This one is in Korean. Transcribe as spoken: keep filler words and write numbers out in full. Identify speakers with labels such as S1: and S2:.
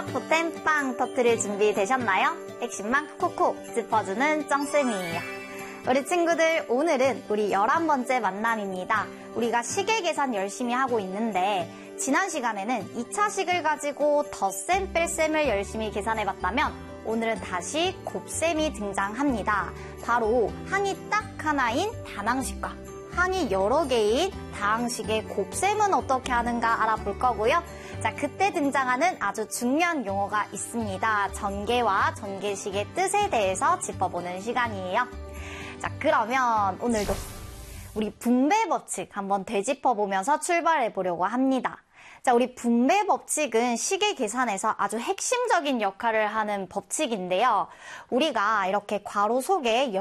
S1: 뽀템빵 터트릴 준비 되셨나요? 핵심만 콕콕 짚어주는 쩡쌤이에요. 우리 친구들, 오늘은 우리 열한 번째 만남입니다. 우리가 시계 계산 열심히 하고 있는데 지난 시간에는 이 차식을 가지고 덧셈 뺄셈을 열심히 계산해봤다면 오늘은 다시 곱셈이 등장합니다. 바로 항이 딱 하나인 단항식과 항이 여러 개인 다항식의 곱셈은 어떻게 하는가 알아볼 거고요. 자, 그때 등장하는 아주 중요한 용어가 있습니다. 전개와 전개식의 뜻에 대해서 짚어보는 시간이에요. 자, 그러면 오늘도 우리 분배 법칙 한번 되짚어보면서 출발해 보려고 합니다. 자, 우리 분배 법칙은 시계 계산에서 아주 핵심적인 역할을 하는 법칙인데요. 우리가 이렇게 괄호 속에